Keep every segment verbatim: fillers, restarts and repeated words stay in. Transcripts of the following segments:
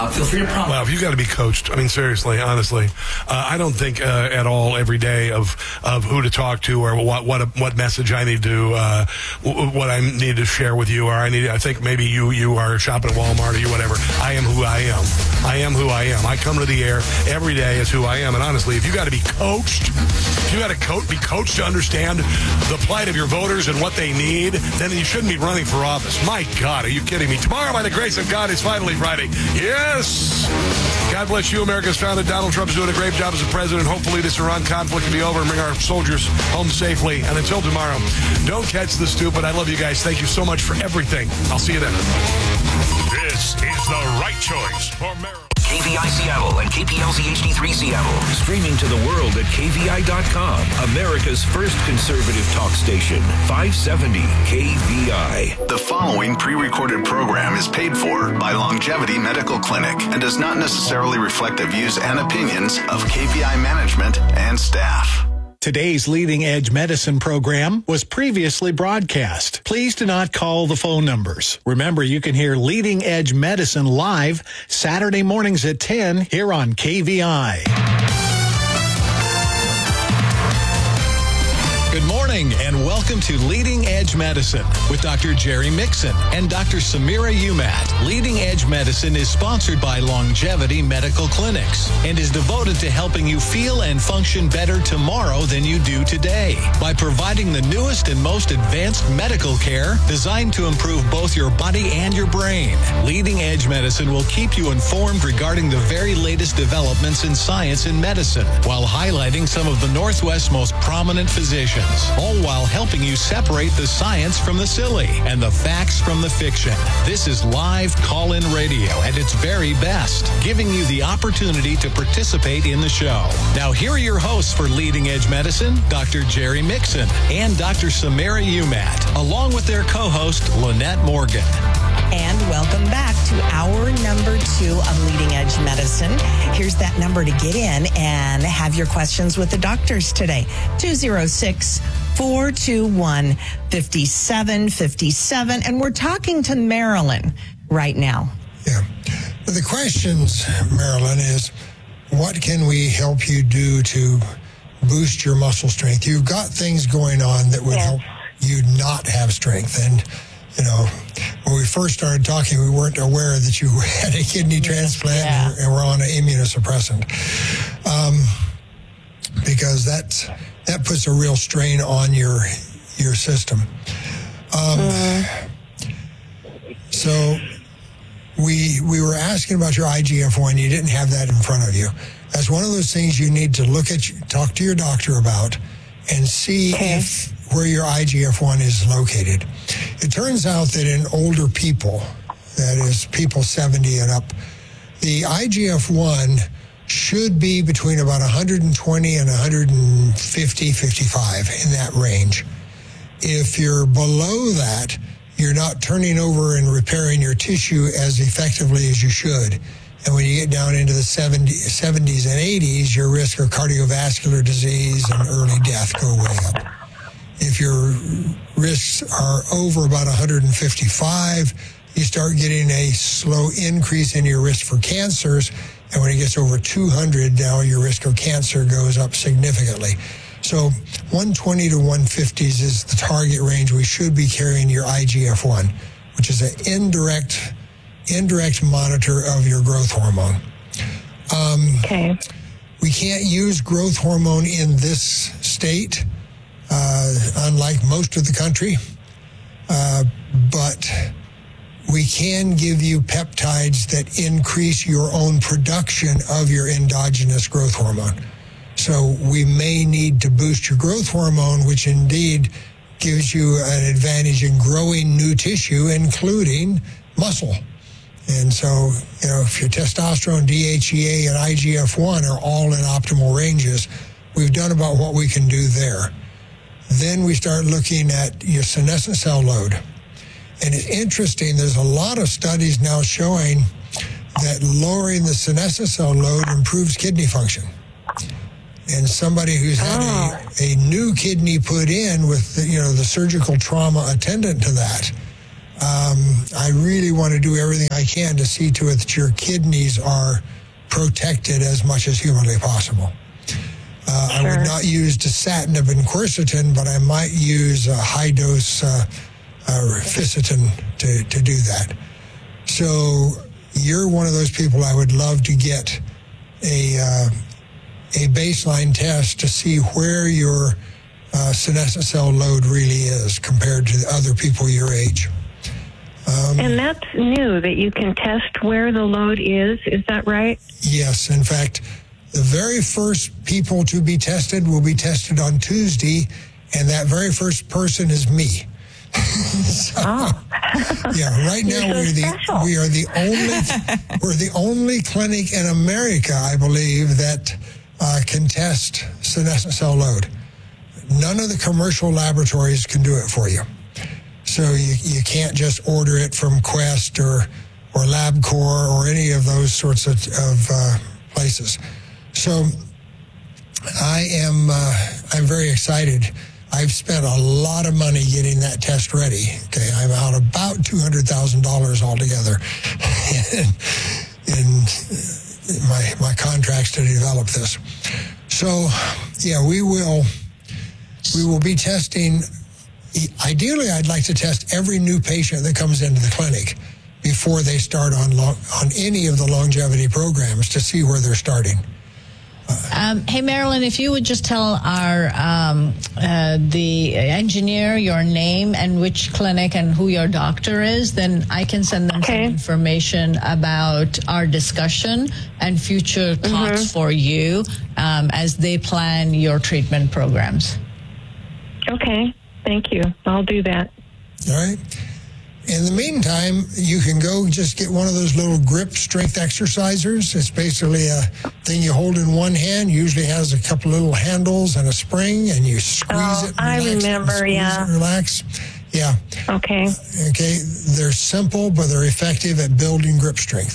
Uh, feel free to prompt. Well, you got to be coached. I mean, seriously, honestly, uh, I don't think uh, at all every day of of who to talk to or what what what message I need to uh, what I need to share with you, or I need. I think maybe you you are shopping at Walmart or you whatever. I am who I am. I am who I am. I come to the air every day as who I am. And honestly, if you got to be coached, if you got to co- be coached to understand the plight of your voters and what they need, then you shouldn't be running for office. My God, are you kidding me? Tomorrow, by the grace of God, is finally Friday. Yes! God bless you, America's founder. Donald Trump's doing a great job as a president. Hopefully this Iran conflict can be over and bring our soldiers home safely. And until tomorrow, don't catch the stupid. I love you guys. Thank you so much for everything. I'll see you then. This is the right choice for Maryland. K V I Seattle and K P L Z H D three Seattle. Streaming to the world at K V I dot com. America's first conservative talk station. five seventy K V I. The following pre-recorded program is paid for by Longevity Medical Clinic and does not necessarily reflect the views and opinions of K V I management and staff. Today's Leading Edge Medicine program was previously broadcast. Please do not call the phone numbers. Remember, you can hear Leading Edge Medicine live Saturday mornings at ten here on K V I. Good morning and welcome to Leading Edge Medicine with Doctor Jerry Mixon and Doctor Samira Umat. Leading Edge Medicine is sponsored by Longevity Medical Clinics and is devoted to helping you feel and function better tomorrow than you do today by providing the newest and most advanced medical care designed to improve both your body and your brain. Leading Edge Medicine will keep you informed regarding the very latest developments in science and medicine while highlighting some of the Northwest's most prominent physicians, all while helping you separate the science from the silly and the facts from the fiction. This is live call-in radio at its very best, giving you the opportunity to participate in the show. Now, here are your hosts for Leading Edge Medicine, Doctor Jerry Mixon and Doctor Samira Umat, along with their co-host, Lynette Morgan. And welcome back to hour number two of Leading Edge Medicine. Here's that number to get in and have your questions with the doctors today. two oh six, four two one, five seven five seven. And we're talking to Marilyn right now. Yeah. The questions, Marilyn, is what can we help you do to boost your muscle strength? You've got things going on that would yes. help you not have strength. And you know, when we first started talking, we weren't aware that you had a kidney transplant yeah. and were on an immunosuppressant. Um, because that's, that puts a real strain on your your system. Um, uh. So we we were asking about your I G F one. You didn't have that in front of you. That's one of those things you need to look at, talk to your doctor about, and see okay. if where your I G F one is located. It turns out that in older people, that is people seventy and up, the I G F one should be between about one hundred twenty and one fifty, fifty-five, in that range. If you're below that, you're not turning over and repairing your tissue as effectively as you should. And when you get down into the seventies and eighties, your risk of cardiovascular disease and early death go way up. If your risks are over about one hundred fifty-five, you start getting a slow increase in your risk for cancers. And when it gets over two hundred, now your risk of cancer goes up significantly. So one twenty to one fifties is the target range we should be carrying your I G F one, which is an indirect, indirect monitor of your growth hormone. Um, okay. We can't use growth hormone in this state. Uh, unlike most of the country, uh, but we can give you peptides that increase your own production of your endogenous growth hormone. So we may need to boost your growth hormone, which indeed gives you an advantage in growing new tissue, including muscle. And so, you know, if your testosterone, D H E A, and I G F one are all in optimal ranges, we've done about what we can do there. Then we start looking at your senescent cell load. And it's interesting, there's a lot of studies now showing that lowering the senescent cell load improves kidney function. And somebody who's had oh. a, a new kidney put in with the, you know, the surgical trauma attendant to that, Um, I really want to do everything I can to see to it that your kidneys are protected as much as humanly possible. Uh, Sure. I would not use dasatinib and quercetin, but I might use a high-dose uh, uh, ficitin to, to do that. So you're one of those people I would love to get a uh, a baseline test to see where your uh, senescent cell load really is compared to other people your age. Um, And that's new, that you can test where the load is. Is that right? Yes. In fact, the very first people to be tested will be tested on Tuesday, and that very first person is me. So, Oh. yeah, right now You're so we're the special. we are the only we're the only clinic in America, I believe, that uh, can test senescent cell load. None of the commercial laboratories can do it for you. So you you can't just order it from Quest or or LabCorp or any of those sorts of, of uh, places. So I am uh, I'm very excited. I've spent a lot of money getting that test ready. Okay, I'm out about two hundred thousand dollars altogether in, in my my contracts to develop this. So, yeah, we will we will be testing. Ideally, I'd like to test every new patient that comes into the clinic before they start on long, on any of the longevity programs to see where they're starting. Um, hey, Marilyn, if you would just tell our um, uh, the engineer your name and which clinic and who your doctor is, then I can send them Okay. some information about our discussion and future talks for you um, as they plan your treatment programs. Okay. Thank you. I'll do that. All right. In the meantime, you can go just get one of those little grip strength exercisers. It's basically a thing you hold in one hand. Usually has a couple little handles and a spring, and you squeeze Oh, it. And I relax it and remember, squeeze yeah. it and relax. Yeah. Okay. Okay. They're simple, but they're effective at building grip strength.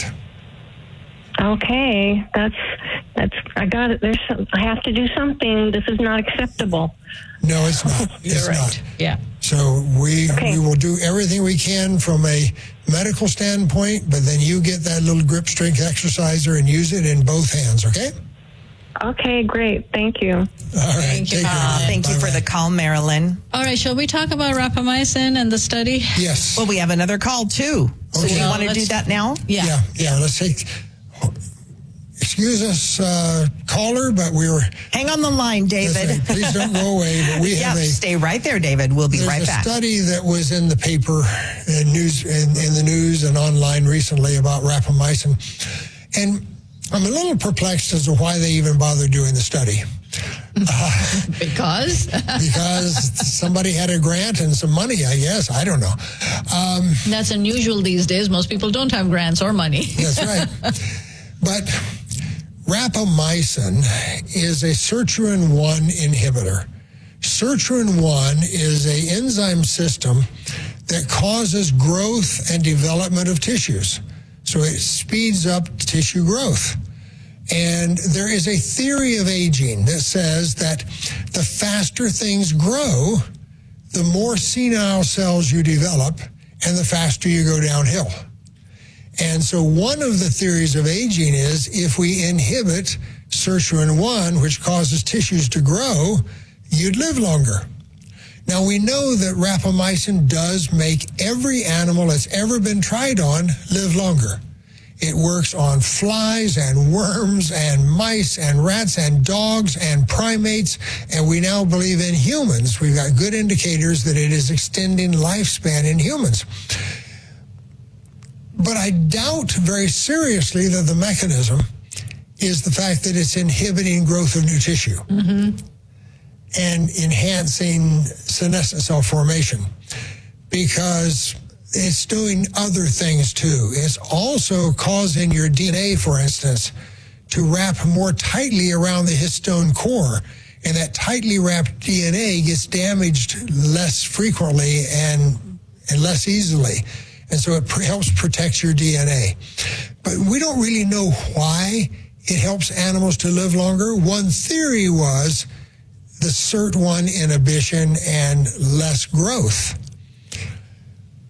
Okay. That's, that's, I got it. There's some, I have to do something. This is not acceptable. No, it's not. It's You're right. not. Yeah. So we Okay. we will do everything we can from a medical standpoint, but then you get that little grip strength exerciser and use it in both hands, okay? Okay, great. Thank you. All right. Thank you, take care. Bob. Thank you for Bye-bye. the call, Marilyn. All right, shall we talk about rapamycin and the study? Yes. Well, we have another call, too. So Okay. do you Well, want to do let's- that now? Yeah. yeah, yeah. Let's take. Excuse us, uh, caller, but we were. Hang on the line, David. Listen, please don't go away. But we yeah, have a. stay right there, David. We'll be There's right a back. study that was in the paper and news in, in the news and online recently about rapamycin, and I'm a little perplexed as to why they even bothered doing the study. Because Because somebody had a grant and some money, I guess. I don't know. Um, that's unusual these days. Most people don't have grants or money. that's right. But rapamycin is a sirtuin one inhibitor. Sirtuin one is an enzyme system that causes growth and development of tissues. So it speeds up tissue growth. And there is a theory of aging that says that the faster things grow, the more senile cells you develop and the faster you go downhill. And so one of the theories of aging is if we inhibit sirtuin one, which causes tissues to grow, you'd live longer. Now, we know that rapamycin does make every animal that's ever been tried on live longer. It works on flies and worms and mice and rats and dogs and primates, and we now believe in humans. We've got good indicators that it is extending lifespan in humans. But I doubt very seriously that the mechanism is the fact that it's inhibiting growth of new tissue Mm-hmm. and enhancing senescent cell formation, because it's doing other things too. It's also causing your D N A, for instance, to wrap more tightly around the histone core. And that tightly wrapped D N A gets damaged less frequently and, and less easily. And so it pr- helps protect your D N A. But we don't really know why it helps animals to live longer. One theory was the S I R T one inhibition and less growth.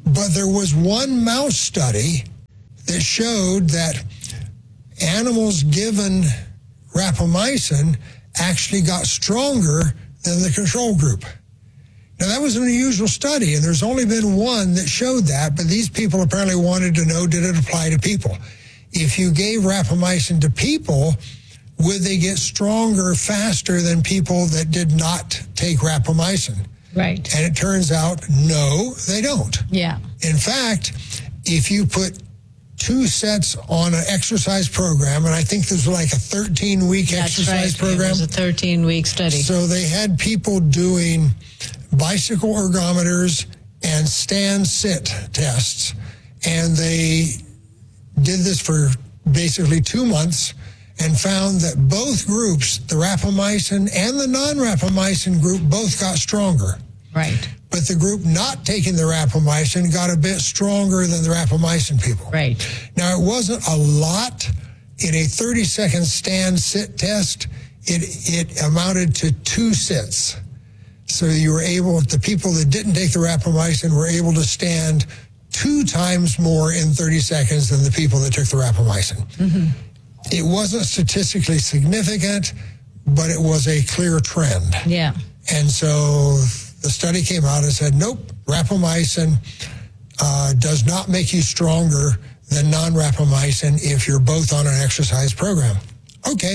But there was one mouse study that showed that animals given rapamycin actually got stronger than the control group. Now, that was an unusual study, and there's only been one that showed that, but these people apparently wanted to know, did it apply to people? If you gave rapamycin to people, would they get stronger faster than people that did not take rapamycin? Right. And it turns out, no, they don't. Yeah. In fact, if you put two sets on an exercise program, and I think this was like a thirteen-week exercise right. program. It was a thirteen-week study. So they had people doing bicycle ergometers and stand-sit tests, and they did this for basically two months and found that both groups, the rapamycin and the non-rapamycin group, both got stronger. Right. But the group not taking the rapamycin got a bit stronger than the rapamycin people. Right. Now, it wasn't a lot. In a thirty-second stand-sit test, it, it amounted to two sits. So you were able, the people that didn't take the rapamycin were able to stand two times more in thirty seconds than the people that took the rapamycin. Mm-hmm. It wasn't statistically significant, but it was a clear trend. Yeah. And so the study came out and said, nope, rapamycin uh, does not make you stronger than non-rapamycin if you're both on an exercise program. Okay.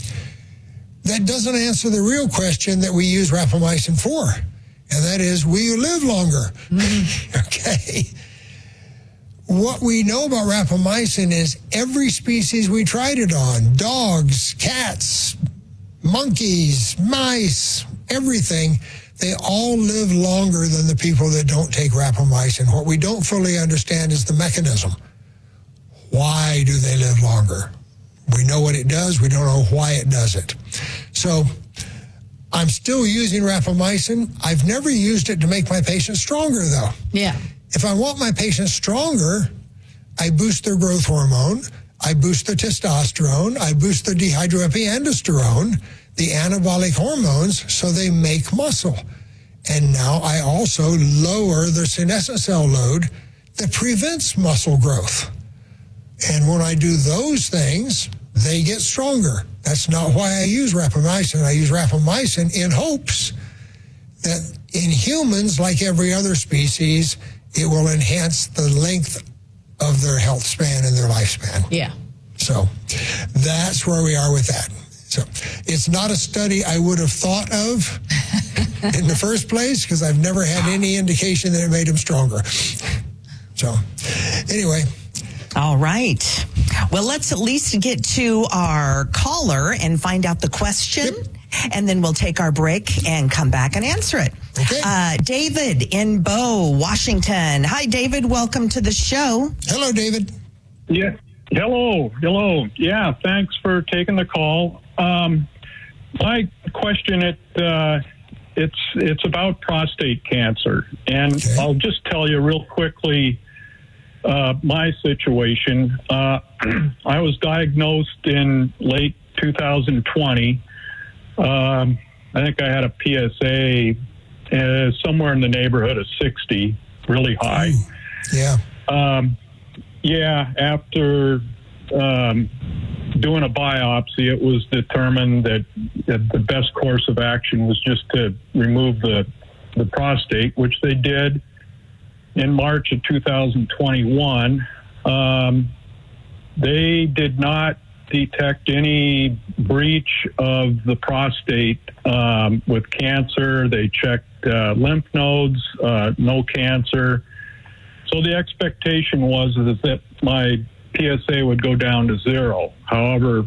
That doesn't answer the real question that we use rapamycin for, and that is, will you live longer? Mm-hmm. Okay. What we know about rapamycin is every species we tried it on, dogs, cats, monkeys, mice, everything, they all live longer than the people that don't take rapamycin. What we don't fully understand is the mechanism. Why do they live longer? We know what it does. We don't know why it does it. So I'm still using rapamycin. I've never used it to make my patients stronger, though. Yeah. If I want my patients stronger, I boost their growth hormone, I boost their testosterone, I boost their dehydroepiandrosterone, the anabolic hormones, so they make muscle. And now I also lower their senescent cell load that prevents muscle growth. And when I do those things, they get stronger. That's not why I use rapamycin. I use rapamycin in hopes that in humans, like every other species, it will enhance the length of their health span and their lifespan. Yeah. So that's where we are with that. So it's not a study I would have thought of in the first place because I've never had any indication that it made them stronger. So anyway. All right. Well, let's at least get to our caller and find out the question. Yep. And then we'll take our break and come back and answer it. Okay. Uh, David in Bow, Washington. Hi, David. Welcome to the show. Hello, David. Yeah. Hello. Hello. Yeah. Thanks for taking the call. Um, my question, it uh, it's it's about prostate cancer, and okay. I'll just tell you real quickly uh, my situation. Uh, I was diagnosed in late two thousand twenty. Um, I think I had a P S A uh, somewhere in the neighborhood of sixty, really high. Yeah. Um, yeah, after um, doing a biopsy, it was determined that, that the best course of action was just to remove the, the prostate, which they did in March of two thousand twenty-one. Um, they did not detect any breach of the prostate um, with cancer. They checked uh, lymph nodes, uh, no cancer. So the expectation was is that my P S A would go down to zero. However,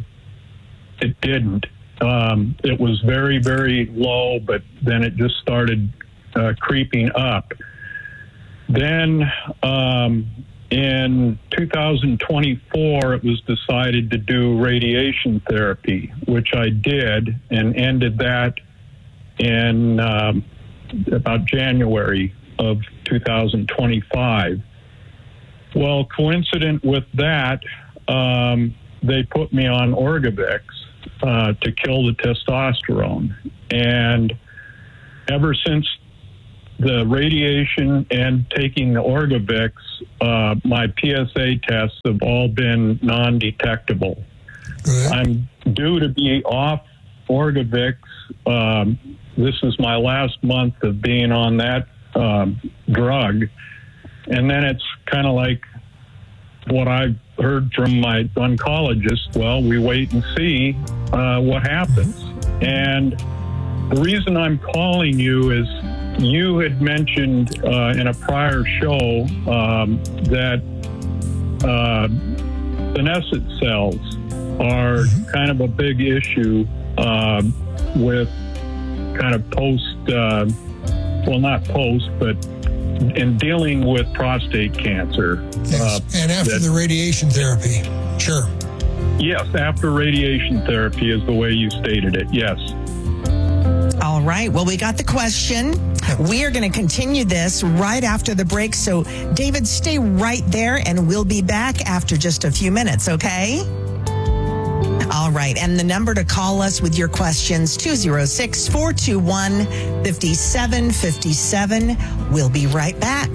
it didn't. Um, it was very, very low, but then it just started uh, creeping up. Then um, in two thousand twenty-four, it was decided to do radiation therapy, which I did and ended that in um, about January of two thousand twenty-five. Well, coincident with that, um, they put me on Orgovyx uh, to kill the testosterone. And ever since the radiation and taking the Orgovix, uh, my P S A tests have all been non-detectable. Good. I'm due to be off Orgovix. Um, this is my last month of being on that um, drug. And then it's kind of like what I've heard from my oncologist. Well, we wait and see uh, what happens. And the reason I'm calling you is you had mentioned uh, in a prior show um, that uh, senescent cells are kind of a big issue uh, with kind of post, uh, well, not post, but in dealing with prostate cancer. Yes. Uh, and after that, the radiation therapy, sure. Yes, after radiation therapy is the way you stated it, yes. All right. Well, we got the question. We are going to continue this right after the break. So, David, stay right there, and we'll be back after just a few minutes, okay? All right. And the number to call us with your questions, two oh six, four two one, five seven five seven. We'll be right back.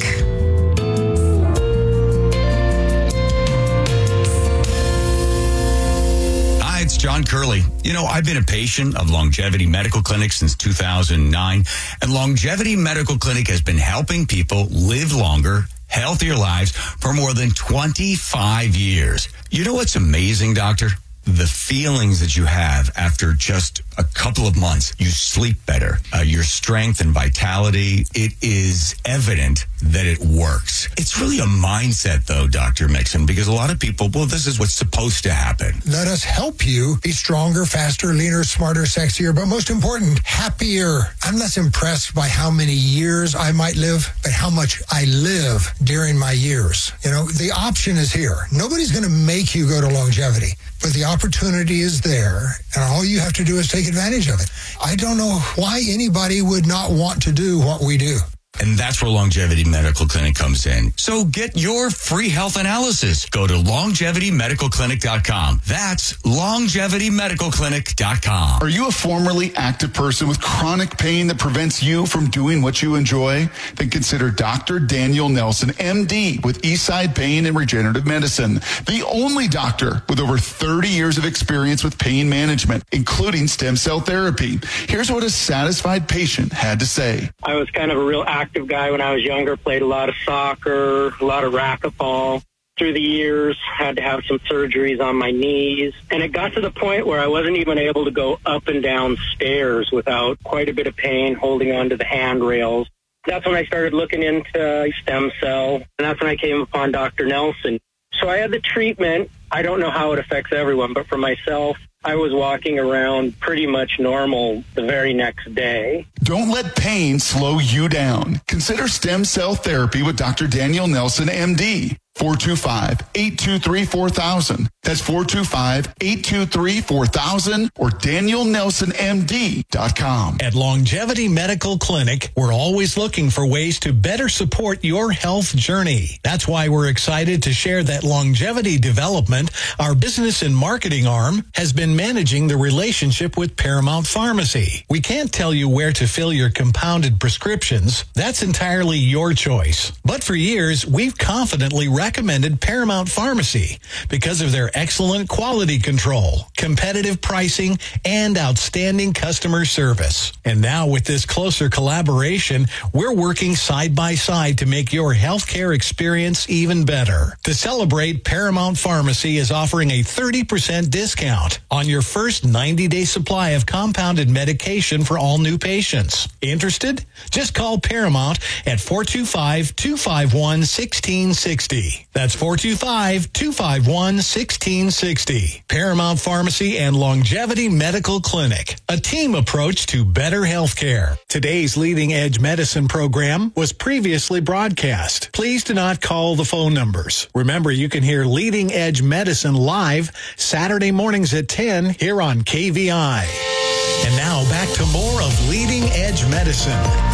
Hi, it's John Curley. You know, I've been a patient of Longevity Medical Clinic since two thousand nine, and Longevity Medical Clinic has been helping people live longer, healthier lives for more than twenty-five years. You know what's amazing, doctor? The feelings that you have after just a couple of months. You sleep better. Uh, your strength and vitality, it is evident that it works. It's really a mindset, though, Doctor Mixon, because a lot of people, well, this is what's supposed to happen. Let us help you be stronger, faster, leaner, smarter, sexier, but most important, happier. I'm less impressed by how many years I might live, but how much I live during my years. You know, the option is here. Nobody's going to make you go to longevity, but the opportunity is there, and all you have to do is take advantage of it. I don't know why anybody would not want to do what we do. And that's where Longevity Medical Clinic comes in. So get your free health analysis. Go to longevity medical clinic dot com. That's longevity medical clinic dot com. Are you a formerly active person with chronic pain that prevents you from doing what you enjoy? Then consider Doctor Daniel Nelson, M D, with Eastside Pain and Regenerative Medicine. The only doctor with over thirty years of experience with pain management, including stem cell therapy. Here's what a satisfied patient had to say. I was kind of a real active guy when I was younger, played a lot of soccer, a lot of racquetball. Through the years, had to have some surgeries on my knees. And it got to the point where I wasn't even able to go up and down stairs without quite a bit of pain holding onto the handrails. That's when I started looking into stem cell, and that's when I came upon Doctor Nelson. So I had the treatment. I don't know how it affects everyone, but for myself, I was walking around pretty much normal the very next day. Don't let pain slow you down. Consider stem cell therapy with Doctor Daniel Nelson, M D. four two five, eight two three, four thousand. That's four two five, eight two three, four thousand or daniel nelson m d dot com. At Longevity Medical Clinic, we're always looking for ways to better support your health journey. That's why we're excited to share that Longevity Development, our business and marketing arm, has been managing the relationship with Paramount Pharmacy. We can't tell you where to fill your compounded prescriptions. That's entirely your choice. But for years, we've confidently recommended Paramount Pharmacy because of their excellent quality control, competitive pricing, and outstanding customer service. And now with this closer collaboration, we're working side by side to make your healthcare experience even better. To celebrate, Paramount Pharmacy is offering a thirty percent discount on your first ninety-day supply of compounded medication for all new patients. Interested? Just call Paramount at four two five, two five one, one six six zero. That's four two five, two five one, one six six zero. Paramount Pharmacy and Longevity Medical Clinic, a team approach to better health care. Today's Leading Edge Medicine program was previously broadcast. Please do not call the phone numbers. Remember, you can hear Leading Edge Medicine live Saturday mornings at ten here on K V I. And now back to more of Leading Edge Medicine.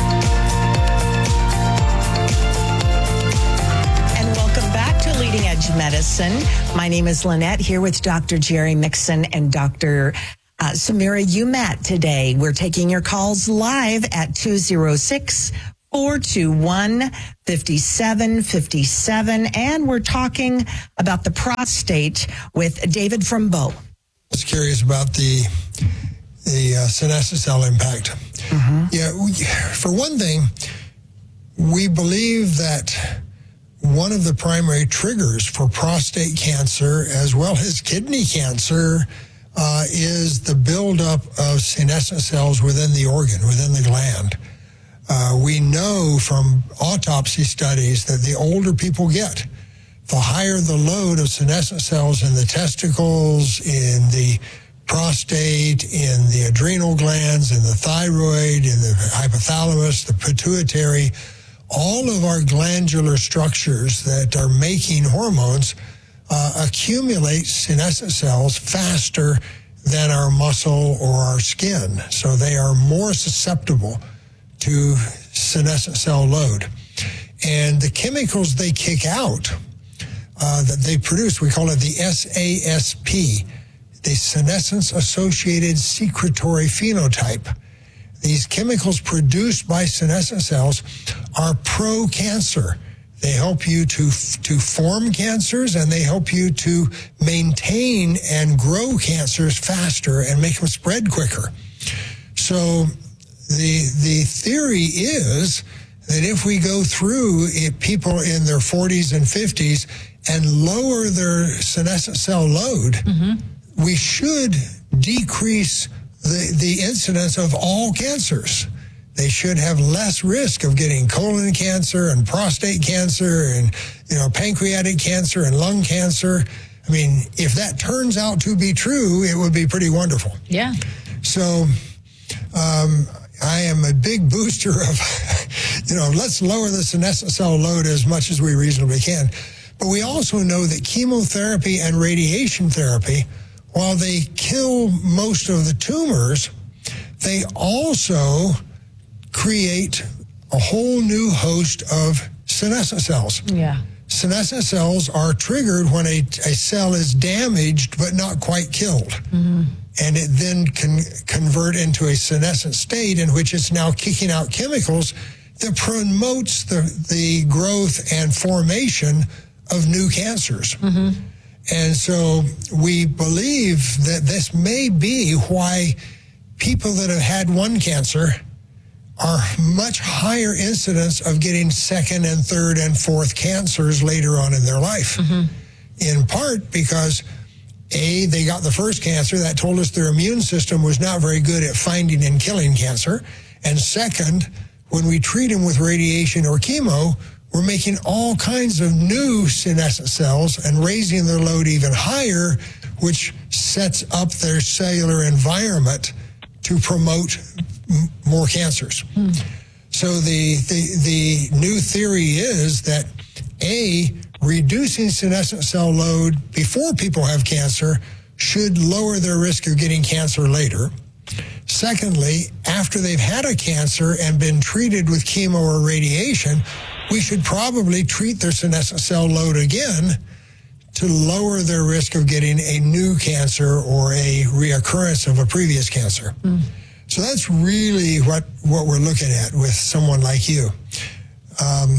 Leading Edge Medicine. My name is Lynette, here with Doctor Jerry Mixon and Doctor Uh, Samira Umat today. We're taking your calls live at two oh six, four two one, five seven five seven. And we're talking about the prostate with David from Bow. I was curious about the the uh, senescent cell impact. Mm-hmm. Yeah, we, for one thing, we believe that one of the primary triggers for prostate cancer as well as kidney cancer uh, is the buildup of senescent cells within the organ, within the gland. Uh, we know from autopsy studies that the older people get, the higher the load of senescent cells in the testicles, in the prostate, in the adrenal glands, in the thyroid, in the hypothalamus, the pituitary, all of our glandular structures that are making hormones uh, accumulate senescent cells faster than our muscle or our skin. So they are more susceptible to senescent cell load. And the chemicals they kick out uh, that they produce, we call it the S A S P, the senescence-associated secretory phenotype. These chemicals produced by senescent cells are pro-cancer. They help you to to form cancers, and they help you to maintain and grow cancers faster and make them spread quicker. So the the theory is that if we go through it, people in their forties and fifties and lower their senescent cell load, mm-hmm. we should decrease the, the incidence of all cancers. They should have less risk of getting colon cancer and prostate cancer and, you know, pancreatic cancer and lung cancer. I mean, if that turns out to be true, it would be pretty wonderful. Yeah. So um, I am a big booster of, you know, let's lower the senescent cell load as much as we reasonably can. But we also know that chemotherapy and radiation therapy, while they kill most of the tumors, they also create a whole new host of senescent cells. Yeah. Senescent cells are triggered when a, a cell is damaged but not quite killed. Mm-hmm. And it then can convert into a senescent state in which it's now kicking out chemicals that promotes the, the growth and formation of new cancers. Mm-hmm. And so we believe that this may be why people that have had one cancer are much higher incidence of getting second and third and fourth cancers later on in their life. Mm-hmm. In part because, A, they got the first cancer. That told us their immune system was not very good at finding and killing cancer. And second, when we treat them with radiation or chemo, we're making all kinds of new senescent cells and raising their load even higher, which sets up their cellular environment to promote m- more cancers. Hmm. So the, the the new theory is that, A, reducing senescent cell load before people have cancer should lower their risk of getting cancer later. Secondly, after they've had a cancer and been treated with chemo or radiation, we should probably treat their senescent cell load again to lower their risk of getting a new cancer or a reoccurrence of a previous cancer. Mm. So that's really what, what we're looking at with someone like you. Um,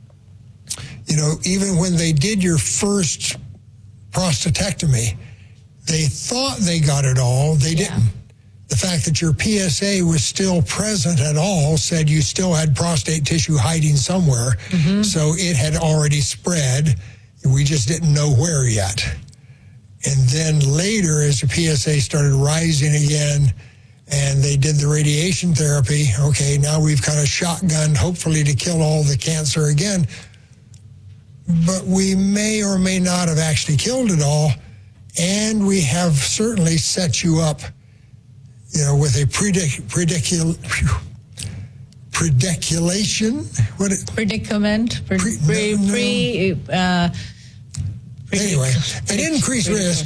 you know, even when they did your first prostatectomy, they thought they got it all. They yeah. didn't. The fact that your P S A was still present at all said you still had prostate tissue hiding somewhere. Mm-hmm. So it had already spread. We just didn't know where yet. And then later, as the P S A started rising again and they did the radiation therapy, okay, now we've kind of shotgunned, hopefully to kill all the cancer again. But we may or may not have actually killed it all. And we have certainly set you up, you know, with a predic, predicul, prediculation. What it, predicament. Pre, pre, pre, no, no. pre uh, Anyway, an increased risk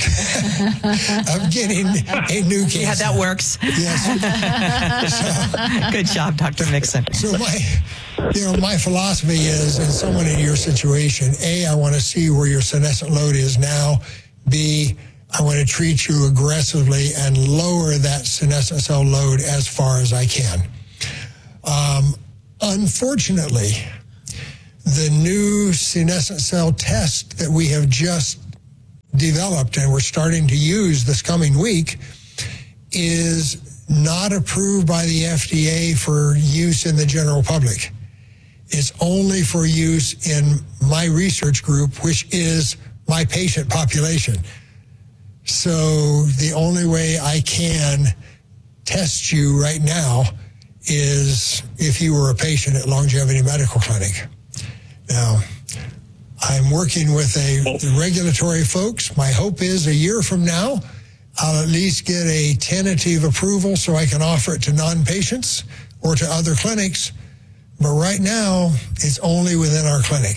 of getting a new cancer. Yeah, that works. Yes. So, good job, Doctor Mixon. So my, you know, my philosophy is, in someone in your situation, A, I want to see where your senescent load is now. B, I want to treat you aggressively and lower that senescent cell load as far as I can. Um, Unfortunately, the new senescent cell test that we have just developed and we're starting to use this coming week is not approved by the F D A for use in the general public. It's only for use in my research group, which is my patient population. So the only way I can test you right now is if you were a patient at Longevity Medical Clinic. Now, I'm working with a, the regulatory folks. My hope is a year from now, I'll at least get a tentative approval so I can offer it to non-patients or to other clinics. But right now, it's only within our clinic.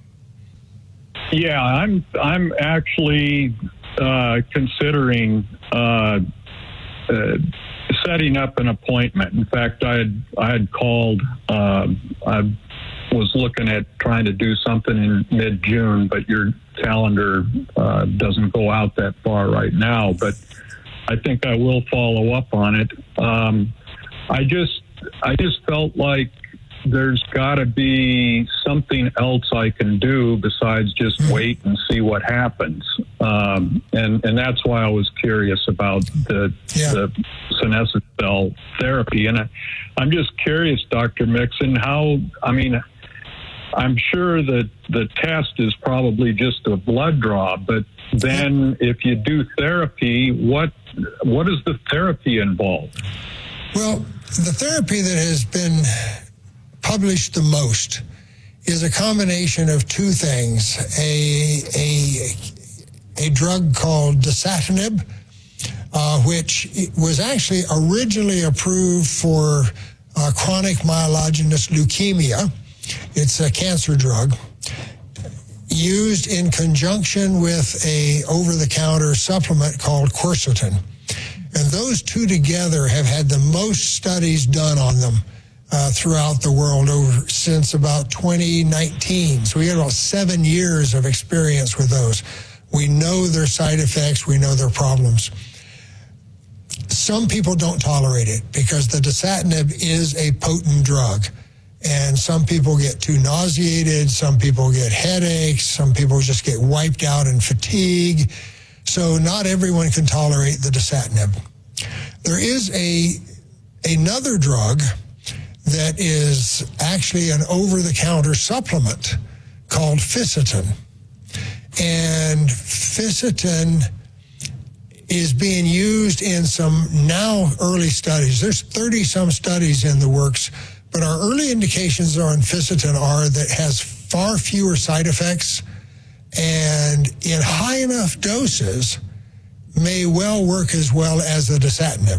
Yeah, I'm I'm actually uh, considering uh, uh, setting up an appointment. In fact, I had I had called. Uh, I was looking at trying to do something in mid-June, but your calendar uh, doesn't go out that far right now. But I think I will follow up on it. Um, I just I just felt like there's got to be something else I can do besides just wait and see what happens. Um, and, and that's why I was curious about the, yeah. the senescent cell therapy. And I, I'm just curious, Doctor Mixon, how, I mean, I'm sure that the test is probably just a blood draw, but then if you do therapy, what what does the therapy involve? Well, the therapy that has been published the most is a combination of two things. A a, a drug called dasatinib, uh, which was actually originally approved for uh, chronic myelogenous leukemia. It's a cancer drug used in conjunction with a over-the-counter supplement called quercetin. And those two together have had the most studies done on them Uh, throughout the world over since about twenty nineteen. So we had about seven years of experience with those. We know their side effects. We know their problems. Some people don't tolerate it because the dasatinib is a potent drug. And some people get too nauseated. Some people get headaches. Some people just get wiped out in fatigue. So not everyone can tolerate the dasatinib. There is a another drug that is actually an over-the-counter supplement called Fisetin. And Fisetin is being used in some now early studies. There's thirty-some studies in the works, but our early indications on Fisetin are that it has far fewer side effects and in high enough doses may well work as well as the dasatinib.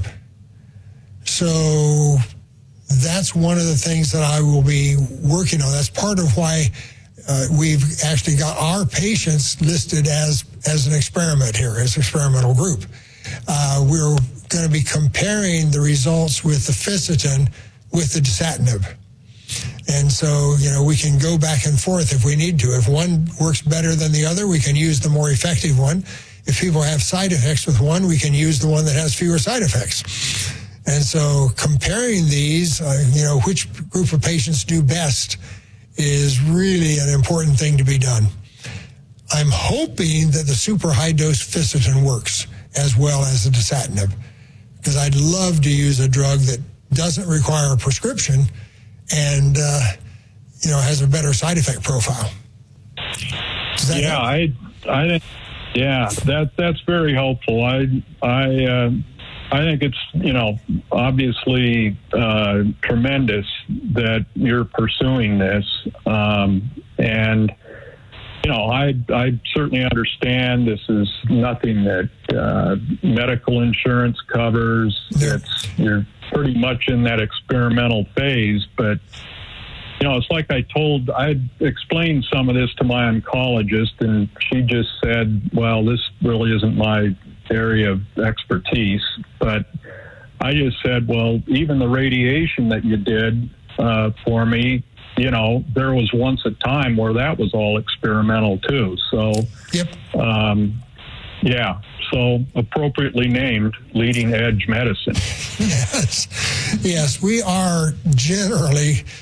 So that's one of the things that I will be working on. That's part of why uh, we've actually got our patients listed as, as an experiment here, as an experimental group. Uh, we're going to be comparing the results with the Fisetin with the dasatinib. And so, you know, we can go back and forth if we need to. If one works better than the other, we can use the more effective one. If people have side effects with one, we can use the one that has fewer side effects. And so comparing these, uh, you know, which group of patients do best is really an important thing to be done. I'm hoping that the super high dose Fisetin works as well as the dasatinib, because I'd love to use a drug that doesn't require a prescription and, uh, you know, has a better side effect profile. Yeah, help? I, I, yeah, that that's very helpful. I, I, uh, I think it's, you know, obviously uh, tremendous that you're pursuing this. Um, and, you know, I, I certainly understand this is nothing that uh, medical insurance covers. It's, you're pretty much in that experimental phase. But, you know, it's like I told, I explained some of this to my oncologist, and she just said, well, this really isn't my area of expertise. But I just said, well, even the radiation that you did uh, for me, you know, there was once a time where that was all experimental too. So, yep. um, yeah, so appropriately named Leading Edge Medicine. Yes, yes, we are generally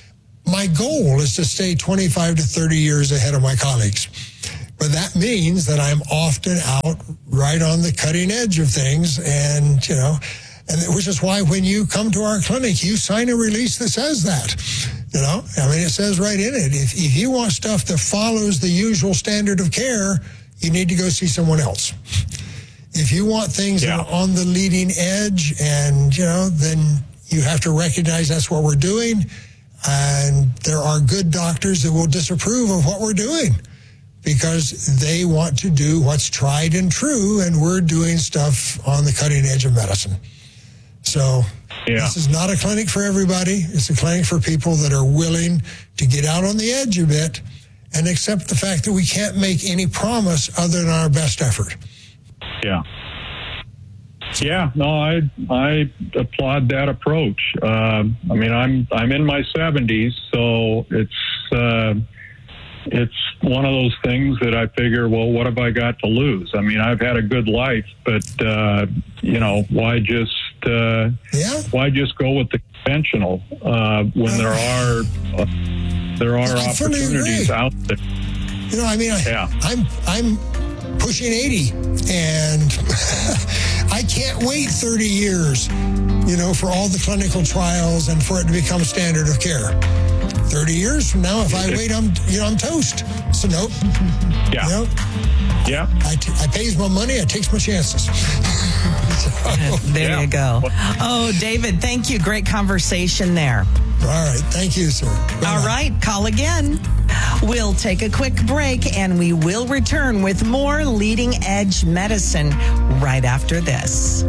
My goal is to stay twenty-five to thirty years ahead of my colleagues. But that means that I'm often out right on the cutting edge of things. And, you know, and which is why when you come to our clinic, you sign a release that says that. You know, I mean, it says right in it, if, if you want stuff that follows the usual standard of care, you need to go see someone else. If you want things Yeah. that are on the leading edge, and, you know, then you have to recognize that's what we're doing. And there are good doctors that will disapprove of what we're doing because they want to do what's tried and true, and we're doing stuff on the cutting edge of medicine. So Yeah. this is not a clinic for everybody. It's a clinic for people that are willing to get out on the edge a bit and accept the fact that we can't make any promise other than our best effort. Yeah. Yeah, no, I I applaud that approach. Uh, I mean, I'm I'm in my seventies, so it's uh, it's one of those things that I figure, well, what have I got to lose? I mean, I've had a good life, but uh, you know, why just uh, yeah. why just go with the conventional uh, when there are uh, there are I fully opportunities agree. out there? You know, I mean, I, Yeah. I'm I'm pushing eighty, and I can't wait thirty years, you know, for all the clinical trials and for it to become standard of care. thirty years from now, if I wait, I'm, you know, I'm toast. So nope. Yeah. You know, Yeah. I, t- I pays my money, I takes my chances. So, There Yeah. you go. Oh, David, thank you. Great conversation there. all right. Thank you, sir. Bye-bye. All right, call again. We'll take a quick break and we will return with more Leading Edge Medicine right after this.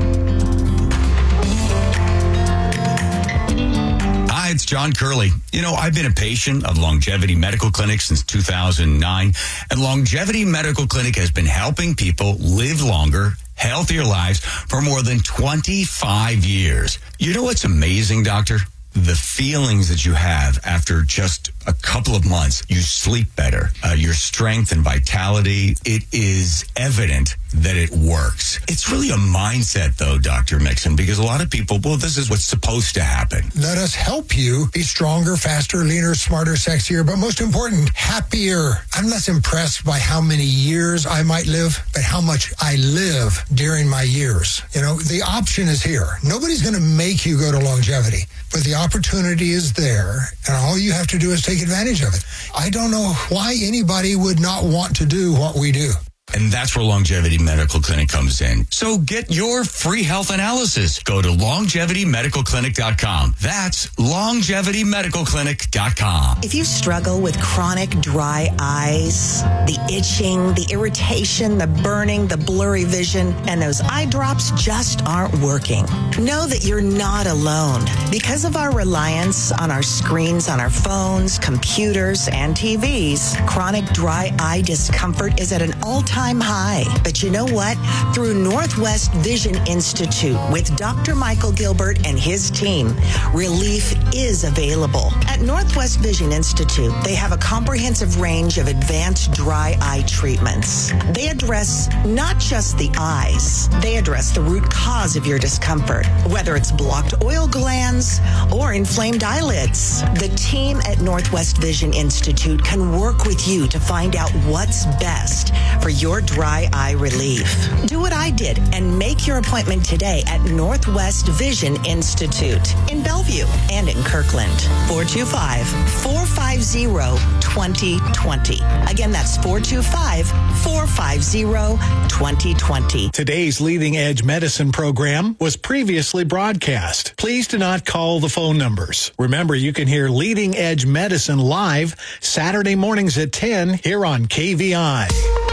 Hi, it's John Curley. You know, I've been a patient of Longevity Medical Clinic since two thousand nine, and Longevity Medical Clinic has been helping people live longer, healthier lives for more than twenty-five years. You know what's amazing, doctor? The feelings that you have after just a couple of months. You sleep better. Uh, your strength and vitality, it is evident that it works. It's really a mindset, though, Doctor Mixon, because a lot of people, well, this is what's supposed to happen. Let us help you be stronger, faster, leaner, smarter, sexier, but most important, happier. I'm less impressed by how many years I might live, but how much I live during my years. You know, the option is here. Nobody's going to make you go to longevity, but the opportunity is there, and all you have to do is take advantage of it. I don't know why anybody would not want to do what we do. And that's where Longevity Medical Clinic comes in. So get your free health analysis. Go to longevity medical clinic dot com. That's longevity medical clinic dot com. If you struggle with chronic dry eyes, the itching, the irritation, the burning, the blurry vision, and those eye drops just aren't working, know that you're not alone. Because of our reliance on our screens, on our phones, computers, and T Vs, chronic dry eye discomfort is at an all-time high. But you know what? Through Northwest Vision Institute with Doctor Michael Gilbert and his team, relief is available. At Northwest Vision Institute, they have a comprehensive range of advanced dry eye treatments. They address not just the eyes, they address the root cause of your discomfort, whether it's blocked oil glands or inflamed eyelids. The team at Northwest Vision Institute can work with you to find out what's best for your dry eye relief. Do what I did and make your appointment today at Northwest Vision Institute in Bellevue and in Kirkland. four two five, four five zero, two zero two zero. Again, that's four two five, four five zero, two zero two zero. Today's Leading Edge Medicine program was previously broadcast. Please do not call the phone numbers. Remember, you can hear Leading Edge Medicine live Saturday mornings at ten here on K V I.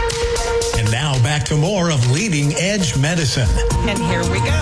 And now back to more of Leading Edge Medicine. And here we go.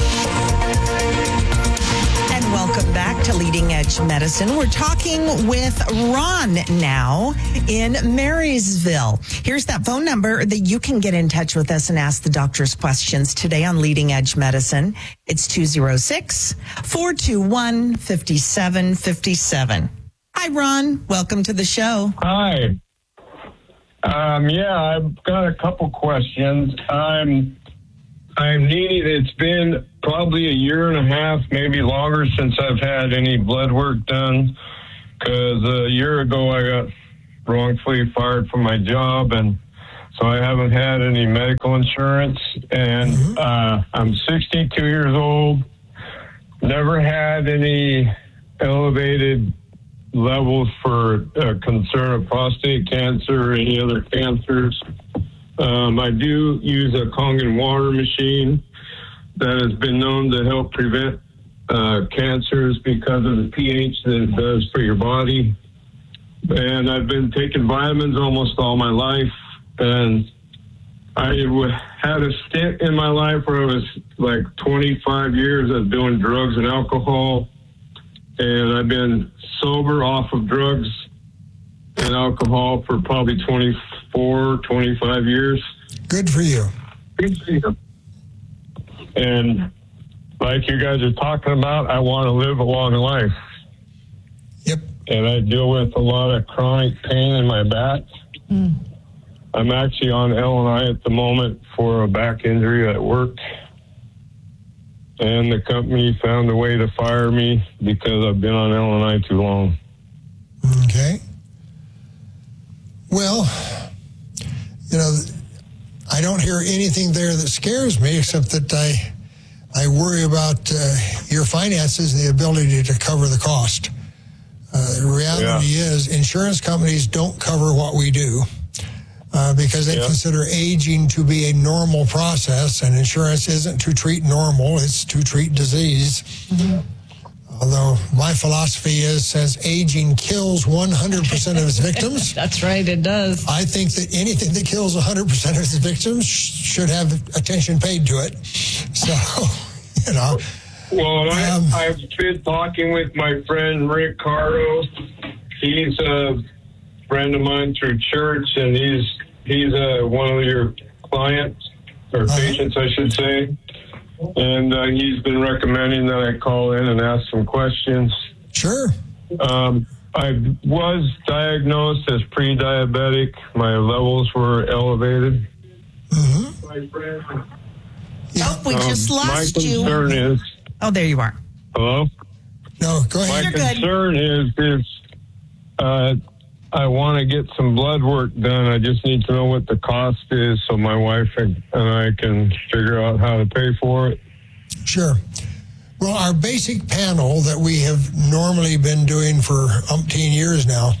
And welcome back to Leading Edge Medicine. We're talking with Ron now in Marysville. Here's that phone number that you can get in touch with us and ask the doctor's questions today on Leading Edge Medicine. It's two oh six, four two one, five seven five seven. Hi, Ron. Welcome to the show. Hi. Um, yeah, I've got a couple questions. I'm I'm needing. It's been probably a year and a half, maybe longer, since I've had any blood work done because a year ago I got wrongfully fired from my job, and so I haven't had any medical insurance. And mm-hmm. uh, I'm sixty-two years old, never had any elevated levels for uh, concern of prostate cancer or any other cancers. Um, I do use a Kangen water machine that has been known to help prevent uh, cancers because of the pH that it does for your body. And I've been taking vitamins almost all my life. And I had a stint in my life where I was like twenty-five years of doing drugs and alcohol. And I've been sober off of drugs and alcohol for probably twenty-four, twenty-five years. Good for you. Good for you. And like you guys are talking about, I want to live a long life. Yep. And I deal with a lot of chronic pain in my back. Mm. I'm actually on L and I at the moment for a back injury at work. And the company found a way to fire me because I've been on L and I too long. Okay. Well, you know, I don't hear anything there that scares me, except that I I worry about uh, your finances and the ability to cover the cost. Uh, the reality yeah. is insurance companies don't cover what we do uh, because they yeah. consider aging to be a normal process, and insurance isn't to treat normal, it's to treat disease. Mm-hmm. Although my philosophy is, since aging kills one hundred percent of its victims. That's right, it does. I think that anything that kills one hundred percent of its victims should have attention paid to it. So, you know. Well, um, I, I've been talking with my friend Rick Cardo. He's a friend of mine through church, and he's he's uh, one of your clients, or uh-huh. patients, I should say. And uh, he's been recommending that I call in and ask some questions. Sure. Um, I was diagnosed as pre-diabetic. My levels were elevated. Mm-hmm. My friend, oh, we just um, lost my you. My concern is... Oh, there you are. Hello? No, go ahead. My You're concern good. is, is uh, I want to get some blood work done. I just need to know what the cost is so my wife and I can figure out how to pay for it. Sure. Well, our basic panel that we have normally been doing for umpteen years now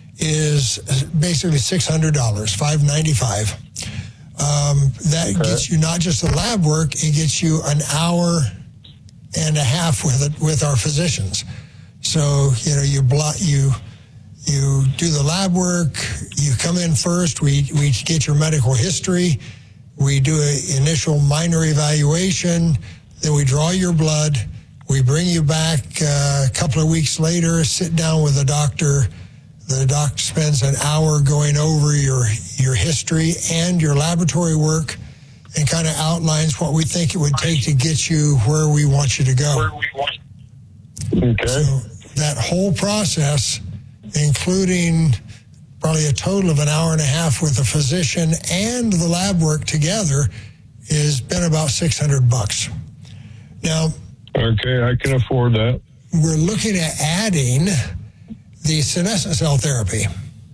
is basically six hundred dollars, five hundred ninety-five dollars. Um, that okay. gets you not just the lab work, it gets you an hour and a half with it, with our physicians. So, you know, you blot, you... You do the lab work, you come in first, we, we get your medical history, we do an initial minor evaluation, then we draw your blood, we bring you back uh, a couple of weeks later, sit down with the doctor. The doctor spends an hour going over your, your history and your laboratory work and kind of outlines what we think it would take to get you where we want you to go. Okay. So that whole process, including probably a total of an hour and a half with the physician and the lab work together, has been about six hundred bucks. Now, okay, I can afford that. We're looking at adding the senescent cell therapy.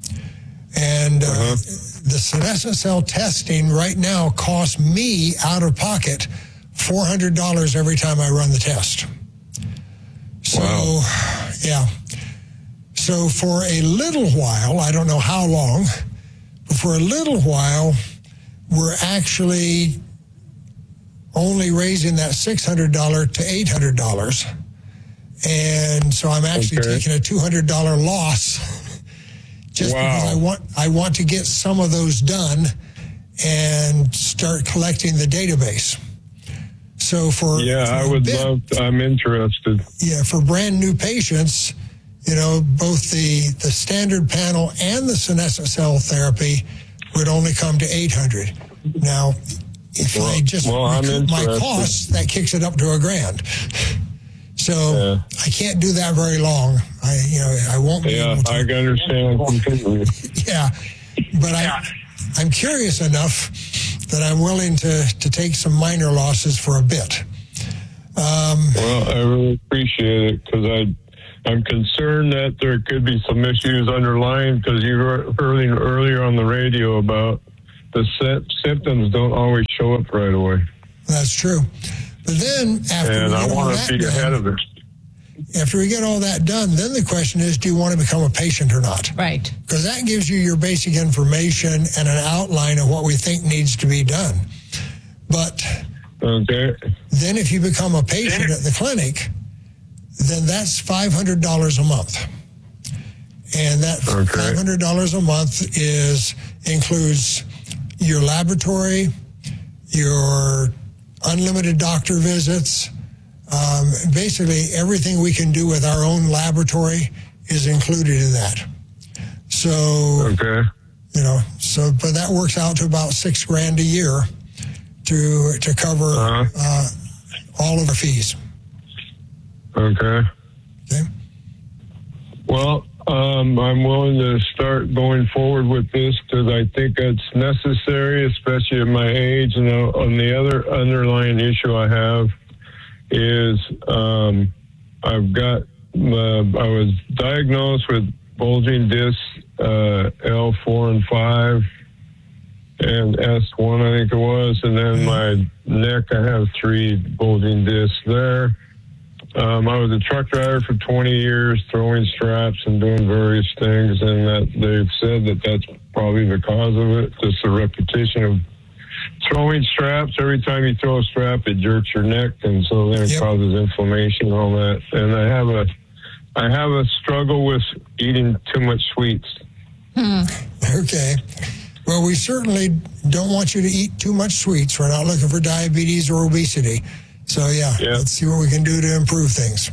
And uh, uh-huh. the senescent cell testing right now costs me out of pocket four hundred dollars every time I run the test. So, wow. yeah. So for a little while, I don't know how long, but for a little while, we're actually only raising that six hundred dollars to eight hundred dollars. And so I'm actually okay. taking a two hundred dollars loss just wow. because I want, I want to get some of those done and start collecting the database. So for Yeah, for I would bit, love to, I'm interested. Yeah, for brand new patients, you know, both the, the standard panel and the senescent cell therapy would only come to eight hundred dollars. Now, if well, I just well, recoup my costs, that kicks it up to a grand. So yeah. I can't do that very long. I, you know, I won't be yeah, able to. I can understand completely. Yeah, but I, I'm curious enough that I'm willing to, to take some minor losses for a bit. Um, well, I really appreciate it because I, I'm concerned that there could be some issues underlying because you were hearing earlier on the radio about the symptoms don't always show up right away. That's true. But then after and we I get all want that to be done, ahead of it. After we get all that done, then the question is, do you want to become a patient or not? Right. Because that gives you your basic information and an outline of what we think needs to be done. But okay. then if you become a patient at the clinic, then that's five hundred dollars a month. And that okay. five hundred dollars a month is includes your laboratory, your unlimited doctor visits. Um, basically, everything we can do with our own laboratory is included in that. So, okay. you know, so but that works out to about six grand a year to to cover uh-huh. uh, all of the fees. Okay. Okay. Well, um, I'm willing to start going forward with this because I think it's necessary, especially at my age. And on the other underlying issue I have is um, I've got, uh, I was diagnosed with bulging discs, uh, L four and five, and S one, I think it was. And then my neck, I have three bulging discs there. Um, I was a truck driver for twenty years, throwing straps and doing various things, and that they've said that that's probably the cause of it. Just the repetition of throwing straps. Every time you throw a strap, it jerks your neck, and so then it yep. causes inflammation and all that. And I have a, I have a struggle with eating too much sweets. Hmm. Okay. Well, we certainly don't want you to eat too much sweets. We're not looking for diabetes or obesity. So, yeah, yeah, let's see what we can do to improve things.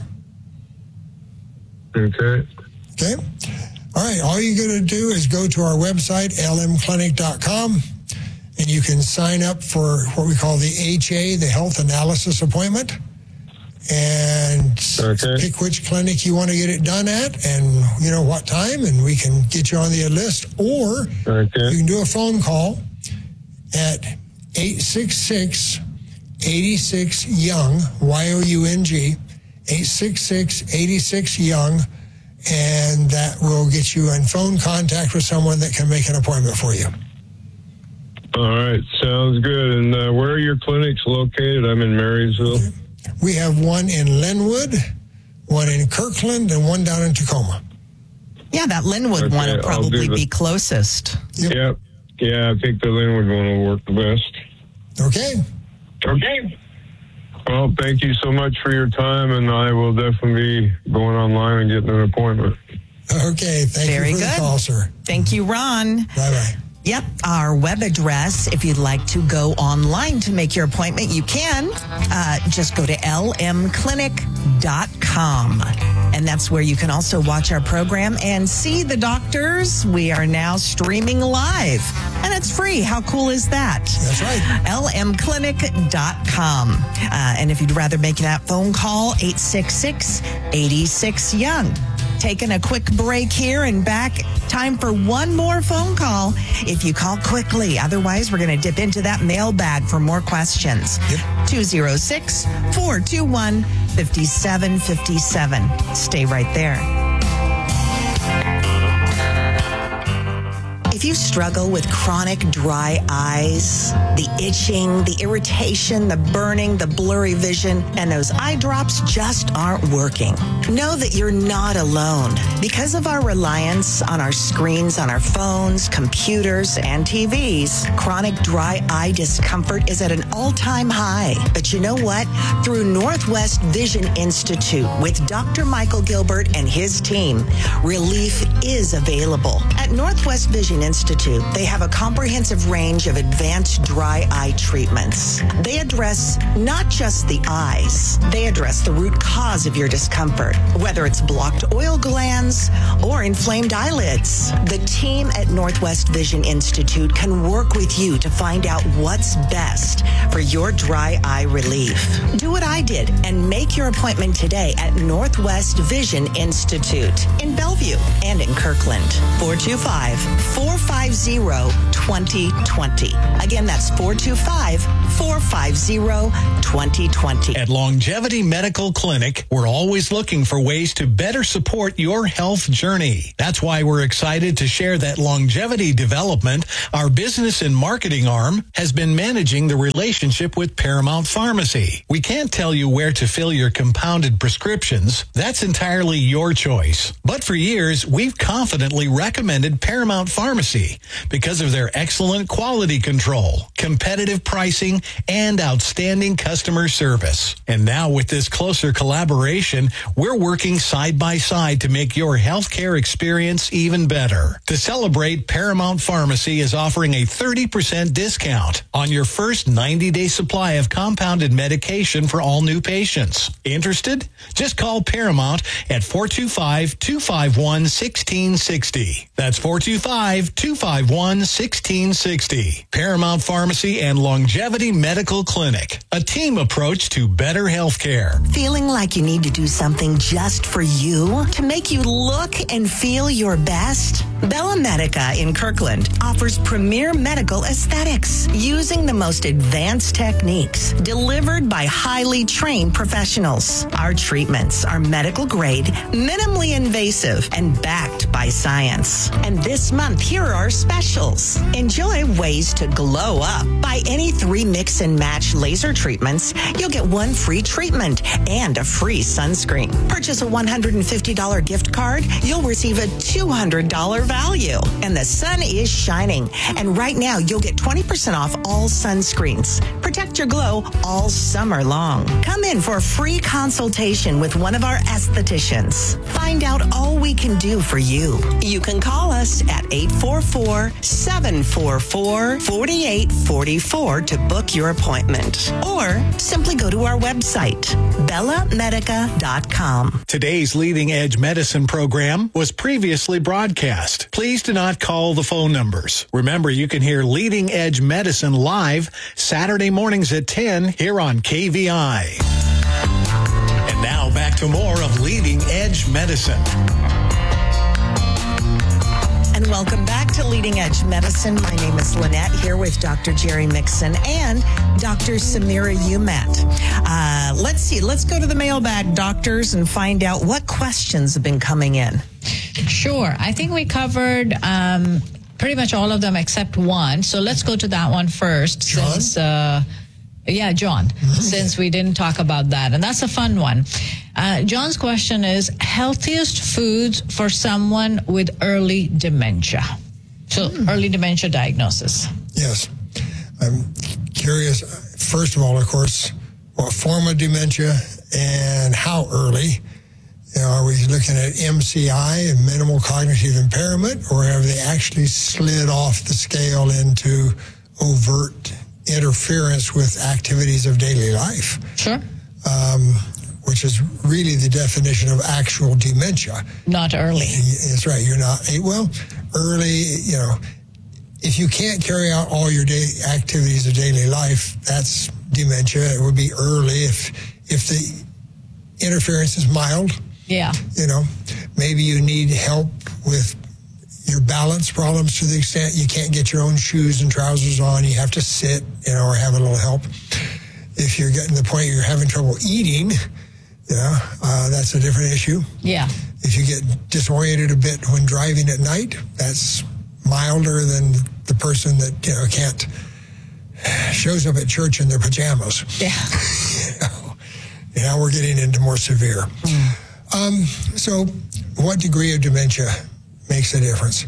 Okay. Okay. All right. All you got to do is go to our website, L M clinic dot com, and you can sign up for what we call the H A, the Health Analysis Appointment, and okay. pick which clinic you want to get it done at and, you know, what time, and we can get you on the list. Or okay. you can do a phone call at eight six six, eight six, YOUNG, Y O U N G, eight six six, eight six, YOUNG, and that will get you in phone contact with someone that can make an appointment for you. All right, sounds good. And uh, where are your clinics located? I'm in Marysville. Okay. We have one in Linwood, one in Kirkland, and one down in Tacoma. Yeah, that Linwood okay, one will probably the, be closest. Yep. yep. Yeah, I think the Linwood one will work the best. Okay. Okay. Well, thank you so much for your time, and I will definitely be going online and getting an appointment. Okay. Thank Very you for good. the call, sir. Thank you, Ron. Bye-bye. Yep, our web address, if you'd like to go online to make your appointment, you can. Uh, just go to L M clinic dot com. And that's where you can also watch our program and see the doctors. We are now streaming live, and it's free. How cool is that? That's right. L M clinic dot com. Uh, and if you'd rather make that phone call, eight six six, eight six, YOUNG. Taking a quick break here and back. Time for one more phone call if you call quickly. Otherwise, we're going to dip into that mailbag for more questions. Yep. two oh six, four two one, five seven five seven. Stay right there. If you struggle with chronic dry eyes, the itching, the irritation, the burning, the blurry vision, and those eye drops just aren't working, know that you're not alone. Because of our reliance on our screens, on our phones, computers, and T Vs, chronic dry eye discomfort is at an all-time high. But you know what? Through Northwest Vision Institute with Doctor Michael Gilbert and his team, relief is available. At Northwest Vision Institute, they have a comprehensive range of advanced dry eye treatments. They address not just the eyes, they address the root cause of your discomfort, whether it's blocked oil glands or inflamed eyelids. The team at Northwest Vision Institute can work with you to find out what's best for your dry eye relief. Do what I did and make your appointment today at Northwest Vision Institute in Bellevue and in Kirkland. four two five, four five zero, two zero two zero. Again, that's four two five, four five zero, two zero two zero. At Longevity Medical Clinic, we're always looking for ways to better support your health journey. That's why we're excited to share that Longevity Development, our business and marketing arm, has been managing the relationship with Paramount Pharmacy. We can't tell you where to fill your compounded prescriptions. That's entirely your choice. But for years, we've confidently recommended Paramount Pharmacy because of their excellent quality control, competitive pricing, and outstanding customer service. And now with this closer collaboration, we're working side by side to make your healthcare experience even better. To celebrate, Paramount Pharmacy is offering a thirty percent discount on your first ninety-day supply of compounded medication for all new patients. Interested? Just call Paramount at four two five, two five one, one six six zero. That's four two five, two five one, one six six zero. Paramount Pharmacy and Longevity Medical Clinic, a team approach to better health care. Feeling like you need to do something just for you to make you look and feel your best? Bella Medica in Kirkland offers premier medical aesthetics using the most advanced techniques delivered by highly trained professionals. Our treatments are medical grade, minimally invasive, and backed by science. And this month, here are our specials. Enjoy ways to glow up. Buy any three mix and match laser treatments, you'll get one free treatment and a free sunscreen. Purchase a one hundred fifty dollars gift card, you'll receive a two hundred dollars value. And the sun is shining. And right now, you'll get twenty percent off all sunscreens. Protect your glow all summer long. Come in for a free consultation with one of our estheticians. Find out all we can do for you. You can call us at eight four four, seven four four, four eight four four to book your appointment. Or simply go to our website, bella medica dot com. Today's Leading Edge Medicine program was previously broadcast. Please do not call the phone numbers. Remember, you can hear Leading Edge Medicine live Saturday mornings at ten here on K V I. And now back to more of Leading Edge Medicine. And welcome back to Leading Edge Medicine. My name is Lynette, here with Doctor Jerry Mixon and Doctor Samira Umat. Uh, let's see. Let's go to the mailbag, doctors, and find out what questions have been coming in. Sure. I think we covered um, pretty much all of them except one. So let's go to that one first. John? Since, uh, yeah, John, mm-hmm. since we didn't talk about that. And that's a fun one. Uh, John's question is, healthiest foods for someone with early dementia. So mm. early dementia diagnosis. Yes. I'm curious, first of all, of course, what form of dementia and how early. You know, are we looking at M C I, minimal cognitive impairment, or have they actually slid off the scale into overt interference with activities of daily life? Sure. Um, which is really the definition of actual dementia. Not early. That's right. You're not, well, early, you know, if you can't carry out all your day activities of daily life, that's dementia. It would be early if if the interference is mild. Yeah. You know, maybe you need help with your balance problems to the extent you can't get your own shoes and trousers on. You have to sit, you know, or have a little help. If you're getting to the point you're having trouble eating, you know, uh, that's a different issue. Yeah. If you get disoriented a bit when driving at night, that's milder than the person that, you know, can't, shows up at church in their pajamas. Yeah. you know, now we're getting into more severe. Mm. Um, so what degree of dementia makes a difference?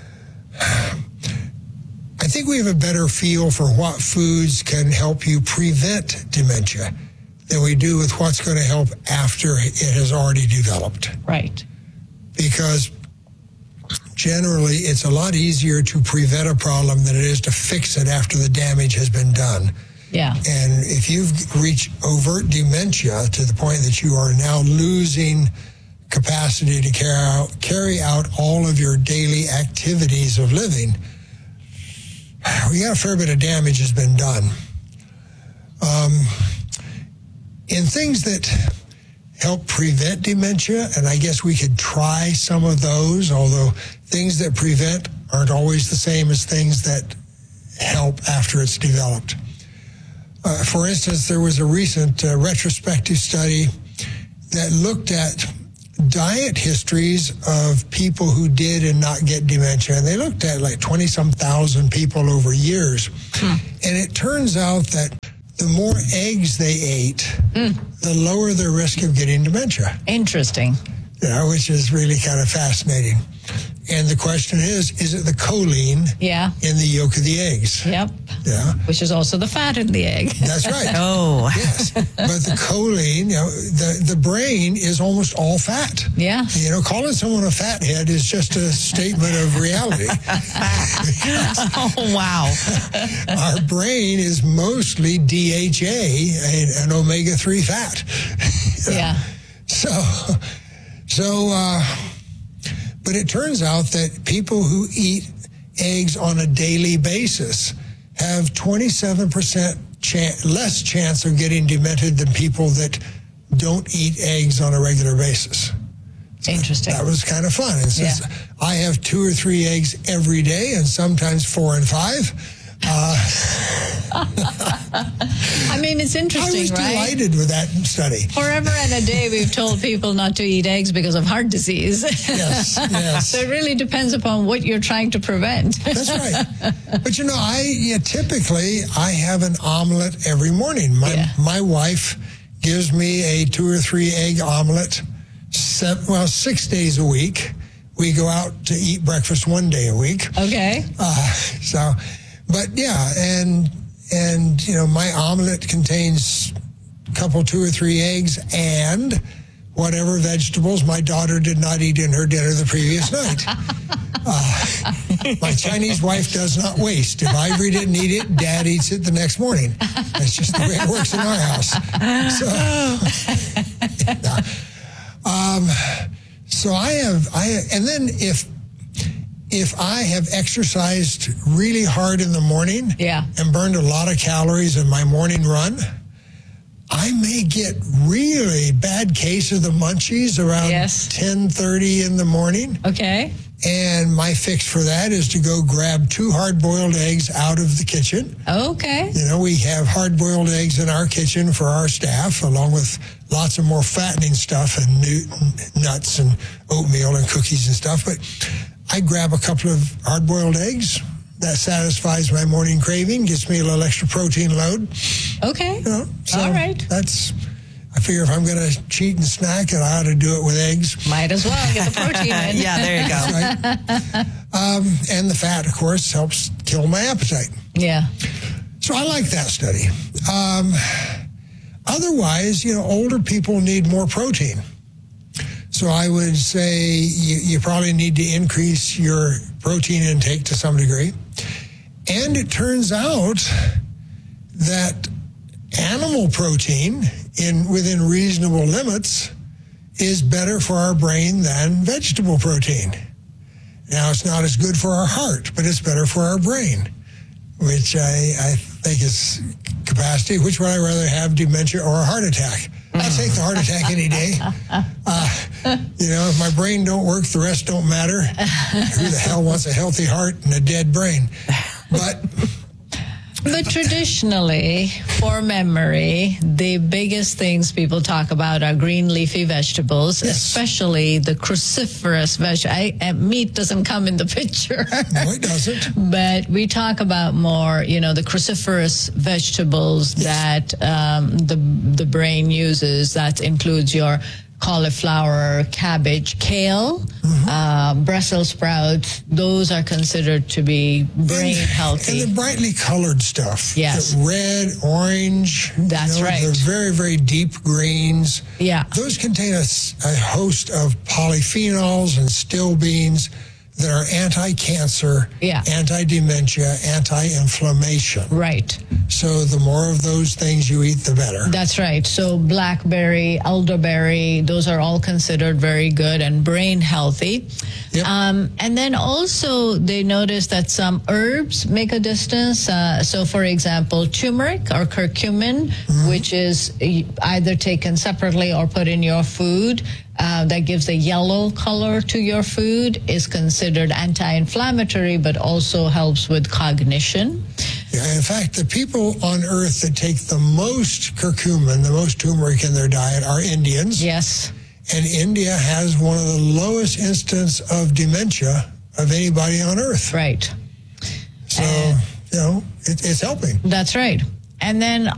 I think we have a better feel for what foods can help you prevent dementia than we do with what's going to help after it has already developed. Right. Because generally it's a lot easier to prevent a problem than it is to fix it after the damage has been done. Yeah. And if you've reached overt dementia to the point that you are now losing capacity to carry out, carry out all of your daily activities of living, we got a fair bit of damage has been done. Um, in things that help prevent dementia, and I guess we could try some of those, although things that prevent aren't always the same as things that help after it's developed. Uh, for instance, there was a recent uh, retrospective study that looked at diet histories of people who did and not get dementia. And they looked at like twenty-some thousand people over years. Hmm. And it turns out that the more eggs they ate, mm. the lower their risk of getting dementia. Interesting. Yeah, which is really kind of fascinating. And the question is, is it the choline yeah. in the yolk of the eggs? Yep. Yeah. Which is also the fat in the egg. That's right. Oh. Yes. But the choline, you know, the, the brain is almost all fat. Yeah. You know, calling someone a fathead is just a statement of reality. Oh, wow. Our brain is mostly D H A, an omega three fat. Yeah. So, so, uh, but it turns out that people who eat eggs on a daily basis have twenty-seven percent chan- less chance of getting demented than people that don't eat eggs on a regular basis. Interesting. That was kind of fun. And since yeah. I have two or three eggs every day and sometimes four and five, uh, I mean, it's interesting, I was right? delighted with that study. Forever and a day, we've told people not to eat eggs because of heart disease. Yes, yes. So it really depends upon what you're trying to prevent. That's right. But, you know, I yeah, typically, I have an omelet every morning. My, yeah. my wife gives me a two or three egg omelet, seven, well, six days a week. We go out to eat breakfast one day a week. Okay. Uh, so... But yeah, and and you know, my omelet contains a couple, two or three eggs and whatever vegetables my daughter did not eat in her dinner the previous night. Uh, my Chinese wife does not waste. If Ivory didn't eat it, Dad eats it the next morning. That's just the way it works in our house. So, yeah. um, so I have I and then if. If I have exercised really hard in the morning yeah. and burned a lot of calories in my morning run, I may get really bad case of the munchies around yes. ten thirty in the morning. Okay. And my fix for that is to go grab two hard-boiled eggs out of the kitchen. Okay. You know, we have hard-boiled eggs in our kitchen for our staff, along with lots of more fattening stuff and nuts and oatmeal and cookies and stuff. But I grab a couple of hard-boiled eggs. That satisfies my morning craving, gets me a little extra protein load. Okay. You know, so all right. That's, I figure if I'm going to cheat and snack, I ought to do it with eggs. Might as well get the protein in. Yeah, there you go. Right. Um, and the fat, of course, helps kill my appetite. Yeah. So I like that study. Um, otherwise, you know, older people need more protein. So I would say you, you probably need to increase your protein intake to some degree. And it turns out that animal protein in within reasonable limits is better for our brain than vegetable protein. Now, it's not as good for our heart, but it's better for our brain, which I, I think is capacity. Which would I rather have, dementia or a heart attack? I'll take the heart attack any day. Uh, you know, if my brain don't work, the rest don't matter. Who the hell wants a healthy heart and a dead brain? But... But traditionally, for memory, the biggest things people talk about are green leafy vegetables, yes. especially the cruciferous vegetables. Meat doesn't come in the picture. No, it doesn't. But we talk about more, you know, the cruciferous vegetables yes. that um, the the brain uses. That includes your cauliflower, cabbage, kale, mm-hmm. uh, Brussels sprouts. Those are considered to be brain and, healthy. And the brightly colored stuff. Yes. The red, orange. That's you know, right. The very, very deep greens. Yeah. Those contain a, a host of polyphenols and stilbenes that are anti-cancer, yeah. anti-dementia, anti-inflammation. Right. So the more of those things you eat, the better. That's right. So blackberry, elderberry, those are all considered very good and brain healthy. Yep. Um, and then also they noticed that some herbs make a difference. Uh, so for example, turmeric or curcumin, mm-hmm. which is either taken separately or put in your food, Uh, that gives a yellow color to your food, is considered anti-inflammatory, but also helps with cognition. Yeah, in fact, the people on Earth that take the most curcumin, the most turmeric in their diet, are Indians. Yes. And India has one of the lowest incidence of dementia of anybody on Earth. Right. So, uh, you know, it, it's helping. That's right. And then